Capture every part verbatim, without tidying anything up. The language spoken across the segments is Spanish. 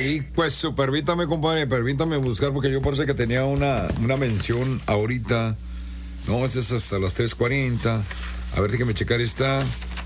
Y pues, permítame, compadre, permítame buscar, porque yo parece que tenía una, una mención ahorita. No, esa es hasta las tres cuarenta. A ver, déjame checar esta.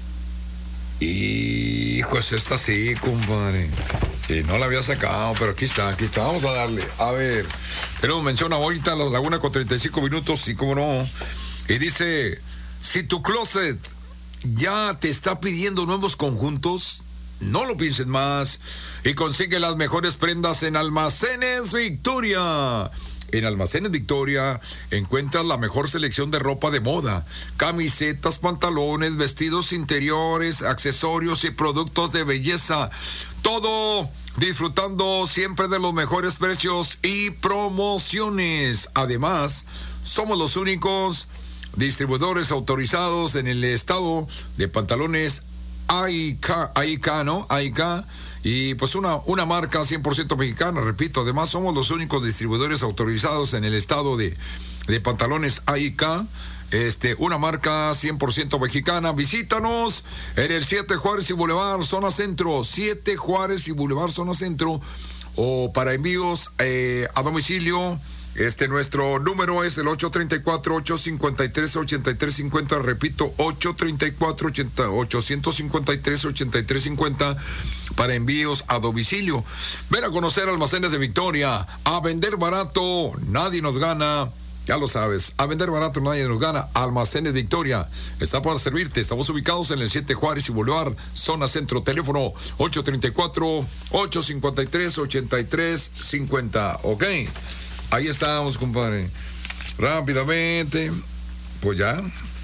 Hijo, es esta sí, compadre. Sí, no la había sacado, pero aquí está, aquí está. Vamos a darle. A ver, tenemos mención ahorita a la Laguna con treinta y cinco minutos, y cómo no. Y dice, si tu closet ya te está pidiendo nuevos conjuntos, no lo pienses más y consigue las mejores prendas en Almacenes Victoria. En Almacenes Victoria encuentras la mejor selección de ropa de moda, camisetas, pantalones, vestidos interiores, accesorios y productos de belleza. Todo disfrutando siempre de los mejores precios y promociones. Además, somos los únicos distribuidores autorizados en el estado de pantalones A I K, A I K, ¿no? A I K, y pues una, una marca cien por ciento mexicana, repito. Además, somos los únicos distribuidores autorizados en el estado de, de pantalones A I K, este, una marca cien por ciento mexicana. Visítanos en el siete Juárez y Boulevard, zona centro, siete Juárez y Boulevard, zona centro, o para envíos eh, a domicilio. Este, nuestro número es el ocho tres cuatro, ocho cinco tres, ocho tres cinco cero. Repito, ocho tres cuatro, ocho cinco tres, ocho tres cinco cero para envíos a domicilio. Ven a conocer Almacenes de Victoria. A vender barato, nadie nos gana. Ya lo sabes, a vender barato nadie nos gana. Almacenes Victoria está para servirte. Estamos ubicados en el siete Juárez y Boulevard, zona centro. Teléfono ocho tres cuatro, ocho cinco tres, ocho tres cinco cero. Ok, ahí estamos, compadre. Rápidamente, pues ya.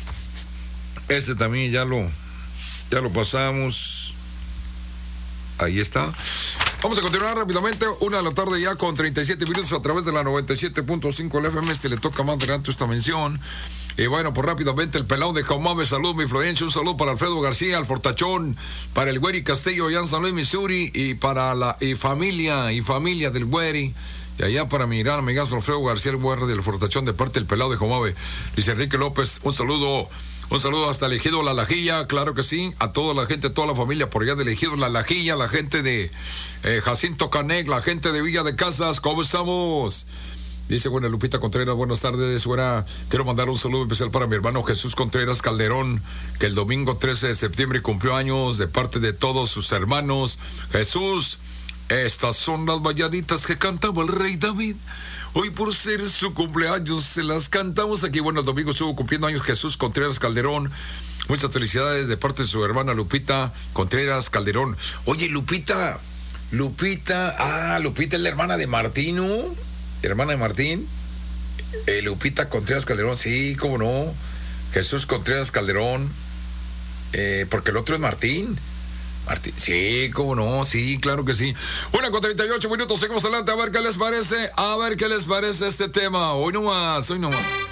Este también ya lo, ya lo pasamos. Ahí está. Vamos a continuar rápidamente. Una de la tarde ya con treinta y siete minutos a través de la noventa y siete punto cinco el F M. Este le toca más adelante esta mención. Y bueno, pues rápidamente, el pelado de Caumame, salud, mi Florencia, un saludo para Alfredo García, el Fortachón, para el Güeri Castillo, allá en San Luis, Missouri, y para la y familia, y familia del Güeri. Y allá para mi gran amigazo Alfredo García, el Güeri del Fortachón, de parte del pelado de Caumame. Luis Enrique López, un saludo. Un saludo hasta el Ejido La Lajilla, claro que sí, a toda la gente, a toda la familia por allá del Ejido La Lajilla, la gente de eh, Jacinto Canec, la gente de Villa de Casas, ¿cómo estamos? Dice, bueno, Lupita Contreras, buenas tardes, buena. Quiero mandar un saludo especial para mi hermano Jesús Contreras Calderón, que el domingo trece de septiembre cumplió años, de parte de todos sus hermanos. Jesús, estas son las mañanitas que cantaba el rey David. Hoy, por ser su cumpleaños, se las cantamos aquí. Bueno, el domingo estuvo cumpliendo años Jesús Contreras Calderón. Muchas felicidades de parte de su hermana Lupita Contreras Calderón. Oye, Lupita, Lupita, ah, Lupita es la hermana de Martín, ¿no? Hermana de Martín. Eh, Lupita Contreras Calderón, sí, cómo no. Jesús Contreras Calderón. Eh, porque el otro es Martín. Martín, sí, cómo no, sí, claro que sí. Una con treinta y ocho minutos, seguimos adelante, a ver qué les parece, a ver qué les parece este tema. Hoy nomás, hoy nomás.